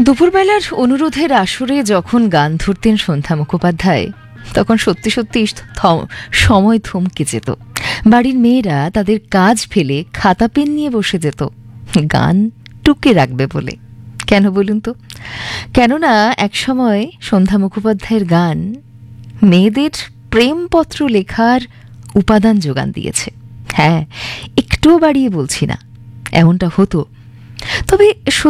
দুপুরবেলার অনুরোধের আসরে যখন গান ধরতেন সন্ধ্যা মুখোপাধ্যায়, তখন সত্যি সত্যি সময় থমকে যেত। বাড়ির মেয়েরা তাদের কাজ ফেলে খাতা পেন নিয়ে বসে যেত গান টুকে রাখবে বলে। কেন বলুন তো? কেননা একসময় সন্ধ্যা মুখোপাধ্যায়ের গান মেয়েদের প্রেমপত্র লেখার উপাদান যোগান দিয়েছে। হ্যাঁ, একটুও বাড়িয়ে বলছি না, এমনটা হতো। তবে